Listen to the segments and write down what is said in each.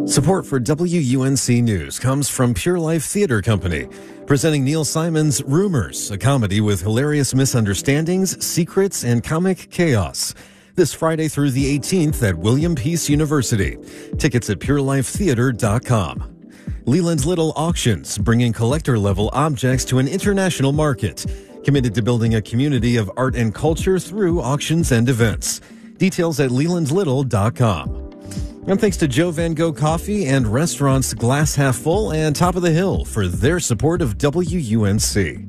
Support for WUNC News comes from Pure Life Theater Company, presenting Neil Simon's Rumors, a comedy with hilarious misunderstandings, secrets, and comic chaos. This Friday through the 18th at William Peace University. Tickets at purelifetheater.com. Leland Little Auctions, bringing collector-level objects to an international market. Committed to building a community of art and culture through auctions and events. Details at lelandlittle.com. And thanks to Joe Van Gogh Coffee and restaurants Glass Half Full and Top of the Hill for their support of WUNC.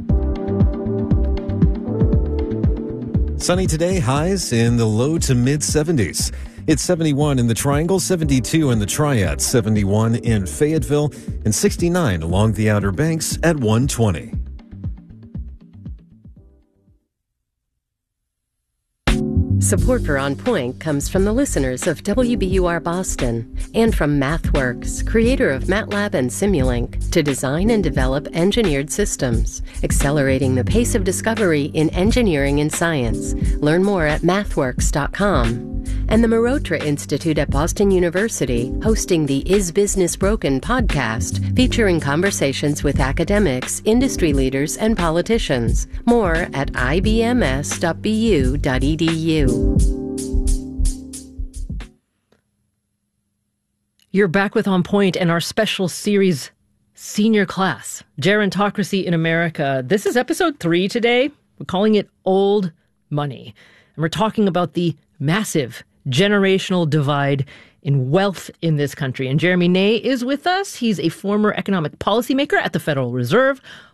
Sunny today, highs in the low to mid 70s. It's 71 in the Triangle, 72 in the Triad, 71 in Fayetteville, and 69 along the Outer Banks at 120. Support for On Point comes from the listeners of WBUR Boston and from MathWorks, creator of MATLAB and Simulink, to design and develop engineered systems, accelerating the pace of discovery in engineering and science. Learn more at mathworks.com. And the Marotra Institute at Boston University, hosting the Is Business Broken podcast, featuring conversations with academics, industry leaders, and politicians. More at ibms.bu.edu. You're back with On Point and our special series, Senior Class, Gerontocracy in America. This is episode 3 today. We're calling it Old Money. And we're talking about the massive generational divide in wealth in this country. And Jeremy Ney is with us. He's a former economic policymaker at the Federal Reserve,